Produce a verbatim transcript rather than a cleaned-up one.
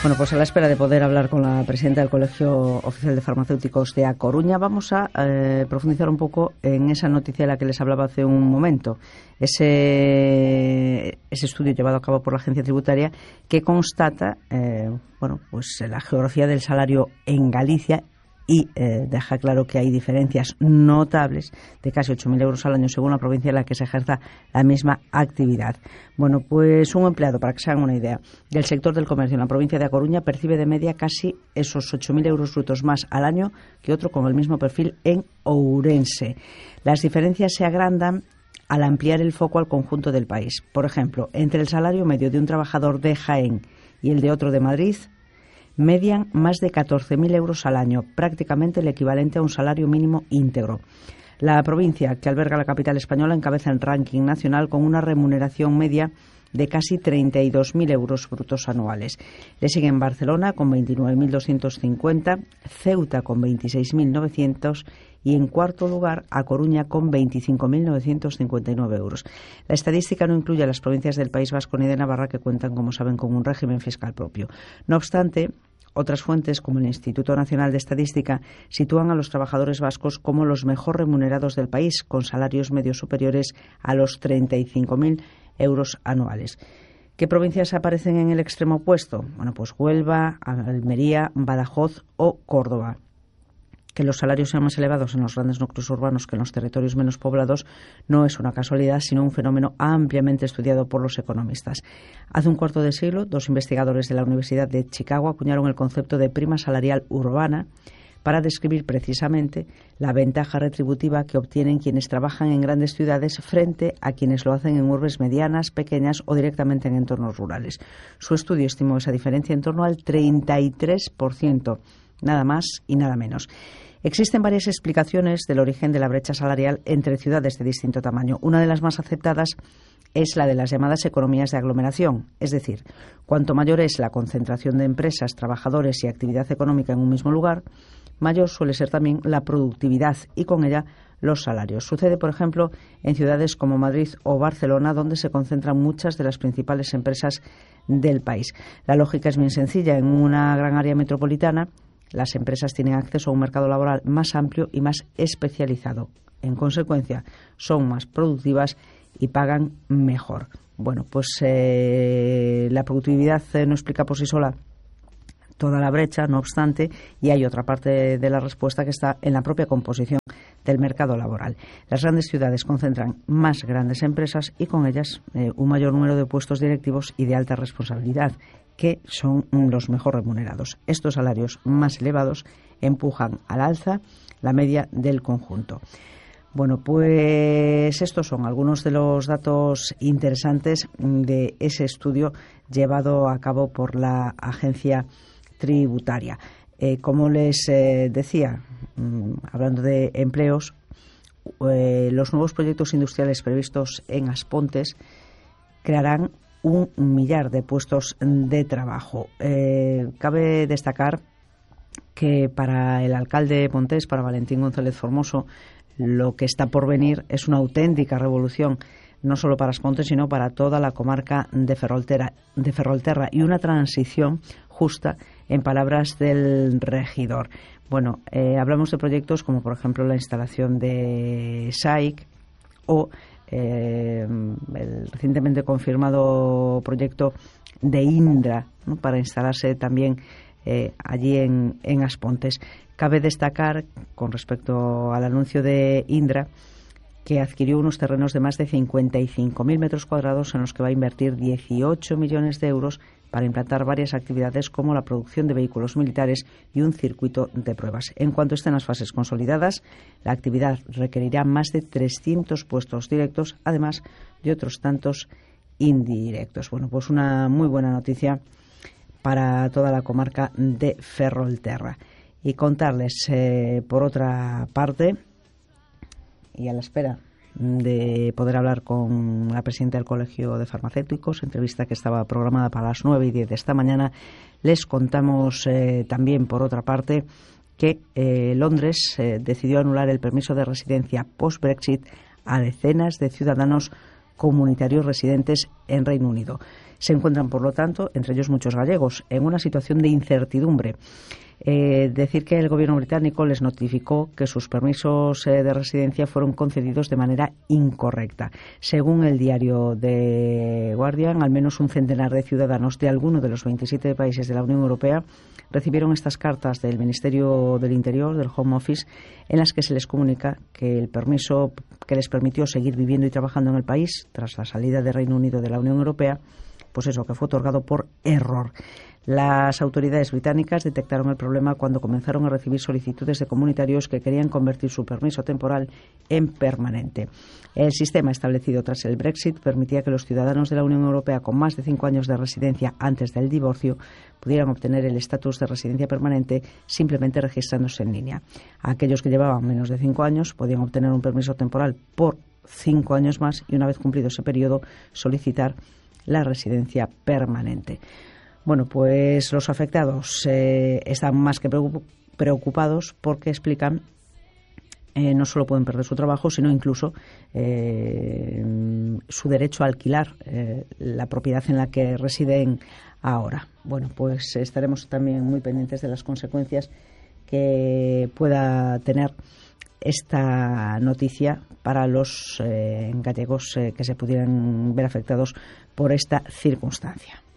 Bueno, pues a la espera de poder hablar con la presidenta del Colegio Oficial de Farmacéuticos de A Coruña, vamos a eh, profundizar un poco en esa noticia de la que les hablaba hace un momento. Ese, ese estudio llevado a cabo por la Agencia Tributaria que constata eh, bueno, pues la geografía del salario en Galicia y eh, deja claro que hay diferencias notables de casi ocho mil euros al año según la provincia en la que se ejerza la misma actividad. Bueno, pues un empleado, para que se hagan una idea, del sector del comercio en la provincia de A Coruña percibe de media casi esos ocho mil euros brutos más al año que otro con el mismo perfil en Ourense. Las diferencias se agrandan al ampliar el foco al conjunto del país. Por ejemplo, entre el salario medio de un trabajador de Jaén y el de otro de Madrid, median más de catorce mil euros al año, prácticamente el equivalente a un salario mínimo íntegro. La provincia, que alberga la capital española, encabeza el ranking nacional con una remuneración media de casi treinta y dos mil euros brutos anuales. Le siguen Barcelona con veintinueve mil doscientos cincuenta, Ceuta con veintiséis mil novecientos y en cuarto lugar A Coruña con veinticinco mil novecientos cincuenta y nueve euros. La estadística no incluye a las provincias del País Vasco ni de Navarra, que cuentan, como saben, con un régimen fiscal propio. No obstante, otras fuentes, como el Instituto Nacional de Estadística, sitúan a los trabajadores vascos como los mejor remunerados del país, con salarios medios superiores a los treinta y cinco mil euros anuales. ¿Qué provincias aparecen en el extremo opuesto? Bueno, pues Huelva, Almería, Badajoz o Córdoba. Que los salarios sean más elevados en los grandes núcleos urbanos que en los territorios menos poblados no es una casualidad, sino un fenómeno ampliamente estudiado por los economistas. Hace un cuarto de siglo, dos investigadores de la Universidad de Chicago acuñaron el concepto de prima salarial urbana para describir precisamente la ventaja retributiva que obtienen quienes trabajan en grandes ciudades frente a quienes lo hacen en urbes medianas, pequeñas o directamente en entornos rurales. Su estudio estimó esa diferencia en torno al treinta y tres por ciento, nada más y nada menos. Existen varias explicaciones del origen de la brecha salarial entre ciudades de distinto tamaño. Una de las más aceptadas es la de las llamadas economías de aglomeración, es decir, cuanto mayor es la concentración de empresas, trabajadores y actividad económica en un mismo lugar, mayor suele ser también la productividad y con ella los salarios. Sucede, por ejemplo, en ciudades como Madrid o Barcelona, donde se concentran muchas de las principales empresas del país. La lógica es bien sencilla. En una gran área metropolitana, las empresas tienen acceso a un mercado laboral más amplio y más especializado. En consecuencia, son más productivas y pagan mejor. Bueno, pues eh, la productividad eh, no explica por sí sola toda la brecha, no obstante, y hay otra parte de la respuesta que está en la propia composición del mercado laboral. Las grandes ciudades concentran más grandes empresas y con ellas eh, un mayor número de puestos directivos y de alta responsabilidad, que son los mejor remunerados. Estos salarios más elevados empujan al alza la media del conjunto. Bueno, pues estos son algunos de los datos interesantes de ese estudio llevado a cabo por la Agencia Tributaria. Eh, como les eh, decía, mmm, hablando de empleos, eh, los nuevos proyectos industriales previstos en Aspontes crearán un millar de puestos de trabajo. Eh, cabe destacar que para el alcalde de Pontés, para Valentín González Formoso, lo que está por venir es una auténtica revolución, no solo para Aspontes, sino para toda la comarca de Ferrolterra, de Ferrolterra y una transición justa, en palabras del regidor. Bueno, eh, hablamos de proyectos como, por ejemplo, la instalación de S A I C o Eh, el recientemente confirmado proyecto de Indra, ¿no?, para instalarse también eh, allí en, en Aspontes. Cabe destacar, con respecto al anuncio de Indra, que adquirió unos terrenos de más de cincuenta y cinco mil metros cuadrados en los que va a invertir dieciocho millones de euros para implantar varias actividades como la producción de vehículos militares y un circuito de pruebas. En cuanto estén las fases consolidadas, la actividad requerirá más de trescientos puestos directos, además de otros tantos indirectos. Bueno, pues una muy buena noticia para toda la comarca de Ferrolterra. Y contarles, eh, por otra parte, y a la espera de poder hablar con la presidenta del Colegio de Farmacéuticos, entrevista que estaba programada para las nueve y diez de esta mañana, les contamos eh, también, por otra parte, que eh, Londres eh, decidió anular el permiso de residencia post-Brexit a decenas de ciudadanos comunitarios residentes en Reino Unido. Se encuentran, por lo tanto, entre ellos muchos gallegos, en una situación de incertidumbre. Eh, decir que el gobierno británico les notificó que sus permisos eh, de residencia fueron concedidos de manera incorrecta. Según el diario The Guardian, al menos un centenar de ciudadanos de alguno de los veintisiete países de la Unión Europea recibieron estas cartas del Ministerio del Interior, del Home Office, en las que se les comunica que el permiso que les permitió seguir viviendo y trabajando en el país tras la salida del Reino Unido de la Unión Europea, pues eso, que fue otorgado por error. Las autoridades británicas detectaron el problema cuando comenzaron a recibir solicitudes de comunitarios que querían convertir su permiso temporal en permanente. El sistema establecido tras el Brexit permitía que los ciudadanos de la Unión Europea con más de cinco años de residencia antes del divorcio pudieran obtener el estatus de residencia permanente simplemente registrándose en línea. Aquellos que llevaban menos de cinco años podían obtener un permiso temporal por cinco años más y, una vez cumplido ese periodo, solicitar la residencia permanente. Bueno, pues los afectados eh, están más que preocupados porque explican eh, no solo pueden perder su trabajo, sino incluso eh, su derecho a alquilar eh, la propiedad en la que residen ahora. Bueno, pues estaremos también muy pendientes de las consecuencias que pueda tener esta noticia para los eh, gallegos eh, que se pudieran ver afectados por esta circunstancia.